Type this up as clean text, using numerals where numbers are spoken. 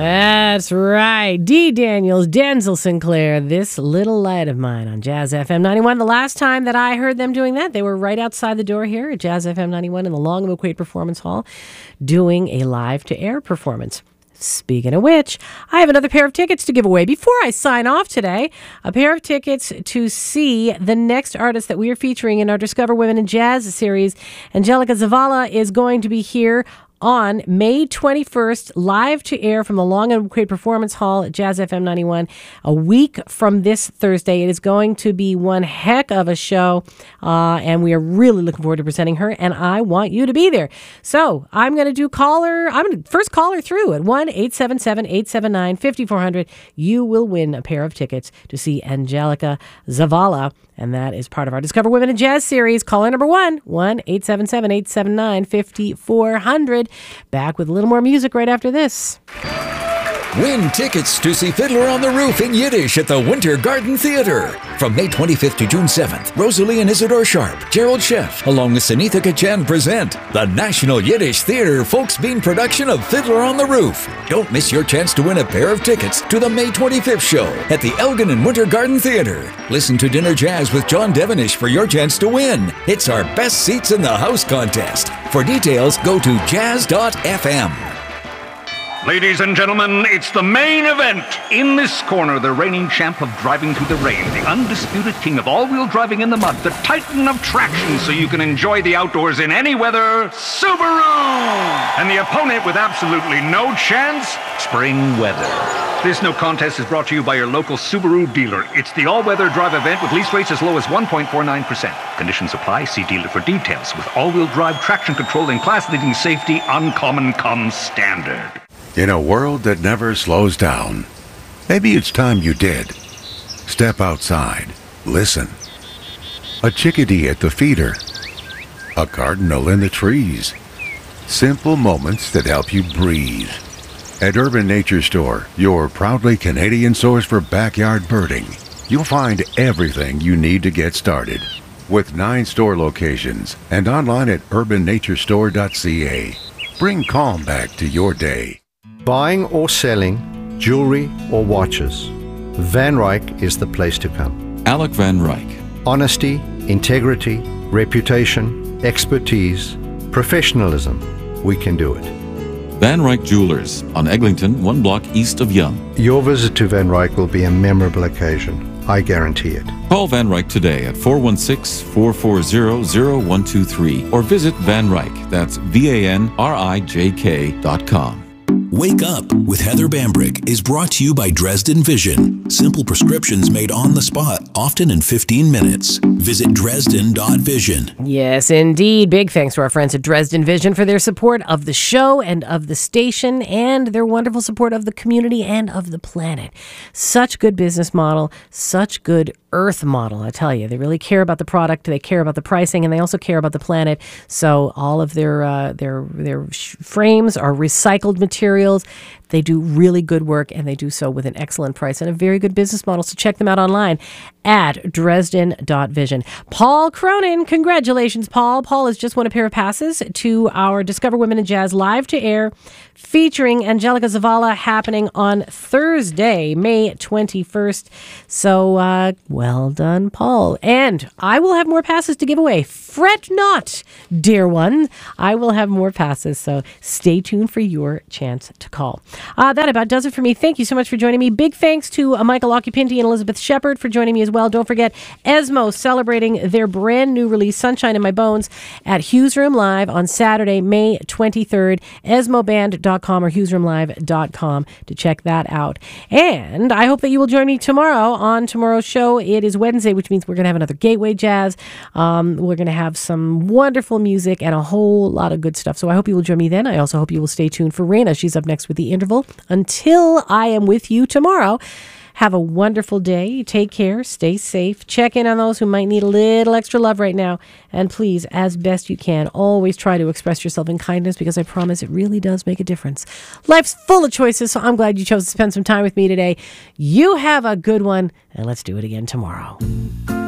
That's right. Dee Daniels, Denzel Sinclair, This Little Light of Mine on Jazz FM 91. The last time that I heard them doing that, they were right outside the door here at Jazz FM 91 in the Long and McQuaid Performance Hall doing a live-to-air performance. Speaking of which, I have another pair of tickets to give away. Before I sign off today, a pair of tickets to see the next artist that we are featuring in our Discover Women in Jazz series. Angelica Zavala is going to be here on May 21st, live to air from the Long and McQuaid Performance Hall at Jazz FM 91, a week from this Thursday. It is going to be one heck of a show, and we are really looking forward to presenting her, and I want you to be there. So I'm going to do first caller through at 1-877-879-5400. You will win a pair of tickets to see Angelica Zavala, and that is part of our Discover Women in Jazz series. Caller number 1-877-879-5400. Back with a little more music right after this. Win tickets to see Fiddler on the Roof in Yiddish at the Winter Garden Theater. From May 25th to June 7th, Rosalie and Isidore Sharp, Gerald Sheff, along with Sunitha Kachan present the National Yiddish Theater Folksbean production of Fiddler on the Roof. Don't miss your chance to win a pair of tickets to the May 25th show at the Elgin and Winter Garden Theater. Listen to Dinner Jazz with John Devenish for your chance to win. It's our Best Seats in the House contest. For details, go to jazz.fm. Ladies and gentlemen, it's the main event. In this corner, the reigning champ of driving through the rain, the undisputed king of all-wheel driving in the mud, the titan of traction so you can enjoy the outdoors in any weather, Subaru! And the opponent with absolutely no chance, spring weather. This no contest is brought to you by your local Subaru dealer. It's the all-weather drive event with lease rates as low as 1.49%. Conditions apply. See dealer for details. With all-wheel drive, traction control, and class-leading safety, Uncommon comes standard. In a world that never slows down, maybe it's time you did. Step outside. Listen. A chickadee at the feeder. A cardinal in the trees. Simple moments that help you breathe. At Urban Nature Store, your proudly Canadian source for backyard birding, you'll find everything you need to get started. With 9 store locations and online at urbannaturestore.ca. Bring calm back to your day. Buying or selling jewelry or watches, Van Ryck is the place to come. Alec Van Ryck. Honesty, integrity, reputation, expertise, professionalism. We can do it. Van Ryck Jewelers on Eglinton, 1 block east of Yonge. Your visit to Van Ryck will be a memorable occasion. I guarantee it. Call Van Ryck today at 416-440-0123 or visit Van Ryck. That's VANRIJK.com. Wake Up with Heather Bambrick is brought to you by Dresden Vision. Simple prescriptions made on the spot, often in 15 minutes. Visit Dresden.vision. Yes, indeed. Big thanks to our friends at Dresden Vision for their support of the show and of the station and their wonderful support of the community and of the planet. Such good business model, such good earth model, I tell you. They really care about the product, they care about the pricing, and they also care about the planet. So all of their frames are recycled materials. They do really good work, and they do so with an excellent price and a very good business model. So check them out online at Dresden.vision. Paul Cronin, congratulations, Paul. Paul has just won a pair of passes to our Discover Women in Jazz live to air featuring Angelica Zavala happening on Thursday, May 21st. So well done, Paul. And I will have more passes to give away. Fret not, dear one. I will have more passes, so stay tuned for your chance to call. That about does it for me. Thank you so much for joining me. Big thanks to Michael Occhipinti and Elizabeth Shepard for joining me as well. Don't forget, Esmo celebrating their brand new release, Sunshine in My Bones, at Hughes Room Live on Saturday, May 23rd. EsmoBand.com or HughesRoomLive.com to check that out. And I hope that you will join me tomorrow on tomorrow's show. It is Wednesday, which means we're going to have another Gateway Jazz. We're going to have some wonderful music and a whole lot of good stuff. So I hope you will join me then. I also hope you will stay tuned for Raina. She's up next with The Interval. Until I am with you tomorrow, have a wonderful day. Take care. Stay safe. Check in on those who might need a little extra love right now. And please, as best you can, always try to express yourself in kindness, because I promise it really does make a difference. Life's full of choices, so I'm glad you chose to spend some time with me today. You have a good one, and let's do it again tomorrow.